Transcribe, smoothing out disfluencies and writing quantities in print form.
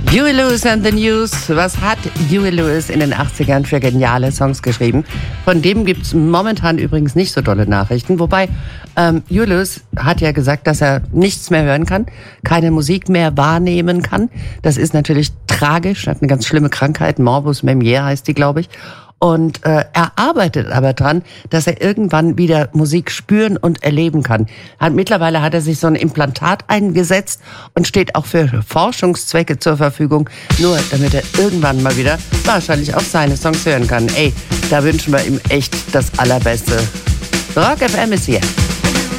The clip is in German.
Huey Lewis and the News. Was hat Huey Lewis in den 80ern für geniale Songs geschrieben? Von dem gibt's momentan übrigens nicht so dolle Nachrichten. Wobei Huey Lewis hat ja gesagt, dass er nichts mehr hören kann, keine Musik mehr wahrnehmen kann. Das ist natürlich tragisch. Er hat eine ganz schlimme Krankheit. Morbus Meniere heißt die, glaube ich. Und er arbeitet aber dran, dass er irgendwann wieder Musik spüren und erleben kann. Mittlerweile hat er sich so ein Implantat eingesetzt und steht auch für Forschungszwecke zur Verfügung, nur damit er irgendwann mal wieder wahrscheinlich auch seine Songs hören kann. Ey, da wünschen wir ihm echt das Allerbeste. Rock FM ist hier.